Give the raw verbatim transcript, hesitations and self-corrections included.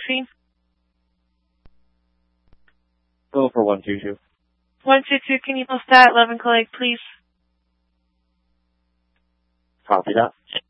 taxi? Go for one two two. one two two, can you post that? eleven Clay, please. Copy that.